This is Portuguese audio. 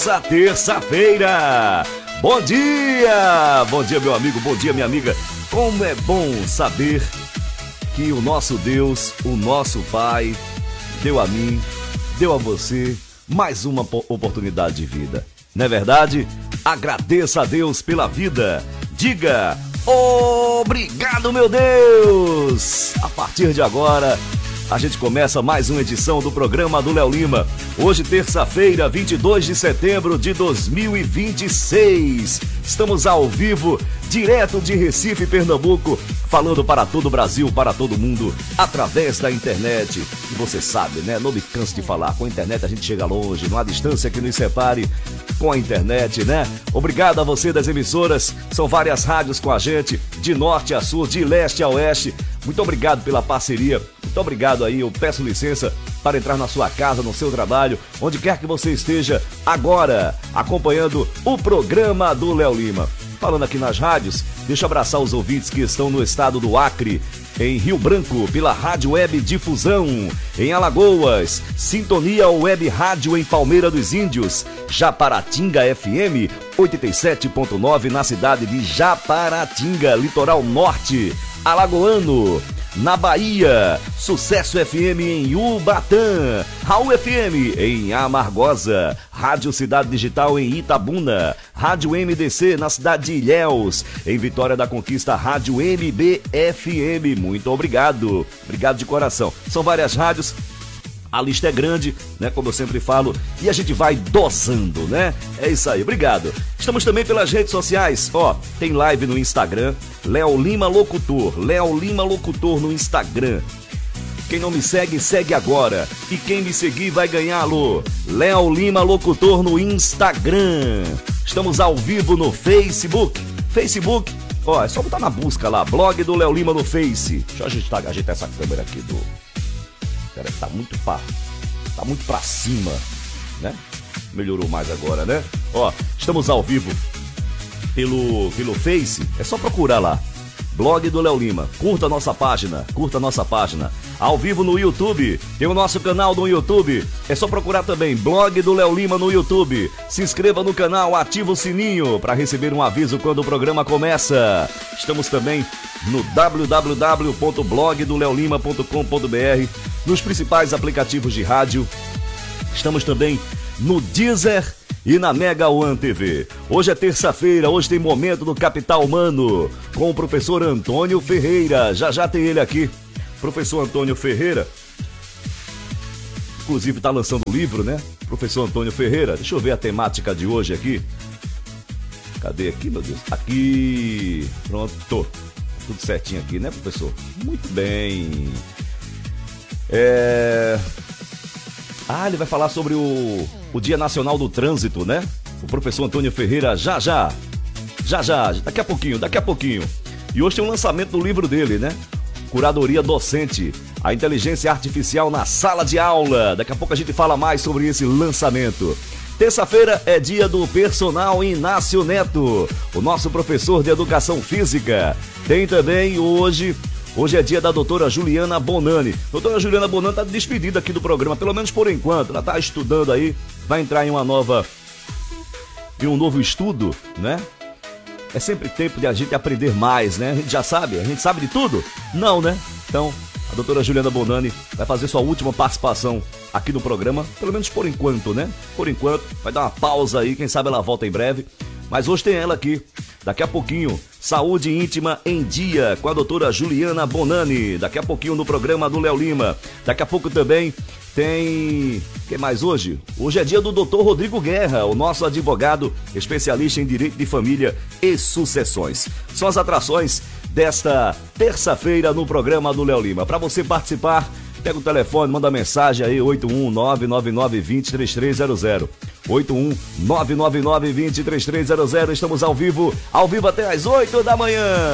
Essa terça-feira. Bom dia! Bom dia, meu amigo, bom dia, minha amiga. Como é bom saber que o nosso Deus, o nosso Pai, deu a mim, deu a você mais uma oportunidade de vida. Não é verdade? Agradeça a Deus pela vida. Diga, obrigado, meu Deus! A partir de agora, a gente começa mais uma edição do programa do Léo Lima. Hoje, terça-feira, 22 de setembro de 2026. Estamos ao vivo, direto de Recife, Pernambuco, falando para todo o Brasil, para todo mundo, através da internet. E você sabe, né? Não me canso de falar, com a internet a gente chega longe, não há distância que nos separe com a internet, né? Obrigado a você das emissoras, são várias rádios com a gente, de norte a sul, de leste a oeste. Muito obrigado pela parceria, muito obrigado aí, eu peço licença para entrar na sua casa, no seu trabalho, onde quer que você esteja agora, acompanhando o programa do Léo Lima. Falando aqui nas rádios, deixa eu abraçar os ouvintes que estão no estado do Acre, em Rio Branco, pela Rádio Web Difusão, em Alagoas, Sintonia Web Rádio em Palmeira dos Índios, Japaratinga FM 87.9 na cidade de Japaratinga, litoral norte, alagoano. Na Bahia, Sucesso FM em Ubatã, Raul FM em Amargosa, Rádio Cidade Digital em Itabuna, Rádio MDC na cidade de Ilhéus, em Vitória da Conquista, Rádio MBFM. Muito obrigado, obrigado de coração. São várias rádios. A lista é grande, né? Como eu sempre falo, e a gente vai dosando, né? É isso aí, obrigado. Estamos também pelas redes sociais, ó, tem live no Instagram, Léo Lima Locutor, Léo Lima Locutor no Instagram. Quem não me segue, segue agora. E quem me seguir vai ganhá-lo. Léo Lima Locutor no Instagram. Estamos ao vivo no Facebook. Facebook, ó, é só botar na busca lá, blog do Léo Lima no Face. Deixa eu ajeitar essa câmera aqui do... Pera, tá muito pra cima, né? Melhorou mais agora, né? Ó, estamos ao vivo pelo Face, é só procurar lá. Blog do Léo Lima, curta a nossa página. Ao vivo no YouTube, tem o nosso canal no YouTube, é só procurar também, Blog do Léo Lima no YouTube. Se inscreva no canal, ativa o sininho para receber um aviso quando o programa começa. Estamos também no www.blogdoleolima.com.br, nos principais aplicativos de rádio. Estamos também no Deezer e na Mega One TV. Hoje é terça-feira, hoje tem Momento do Capital Humano, com o professor Antônio Ferreira. Já tem ele aqui. Professor Antônio Ferreira, inclusive está lançando um livro, né? Professor Antônio Ferreira, deixa eu ver a temática de hoje aqui. Cadê aqui, meu Deus? Aqui, pronto. Tudo certinho aqui, né, professor? Muito bem. Ele vai falar sobre o Dia Nacional do Trânsito, né? O professor Antônio Ferreira, já, daqui a pouquinho. E hoje tem um lançamento do livro dele, né? Curadoria Docente, a inteligência artificial na sala de aula. Daqui a pouco a gente fala mais sobre esse lançamento. Terça-feira é dia do personal Inácio Neto, o nosso professor de educação física. Tem também hoje é dia da doutora Juliana Bonani. Doutora Juliana Bonani está despedida aqui do programa, pelo menos por enquanto. Ela está estudando aí, vai entrar em um novo estudo, né? É sempre tempo de a gente aprender mais, né? A gente já sabe, a gente sabe de tudo? Não, né? Então, a doutora Juliana Bonani vai fazer sua última participação aqui no programa, pelo menos por enquanto, né? Por enquanto, vai dar uma pausa aí, quem sabe ela volta em breve. Mas hoje tem ela aqui. Daqui a pouquinho, Saúde Íntima em Dia, com a doutora Juliana Bonani. Daqui a pouquinho no programa do Léo Lima. Daqui a pouco também tem... Quem mais hoje? Hoje é dia do doutor Rodrigo Guerra, o nosso advogado especialista em direito de família e sucessões. São as atrações desta terça-feira no programa do Léo Lima. Para você participar, pega o telefone, manda mensagem aí, 81999203300. 81999203300. Estamos ao vivo até às 8 da manhã.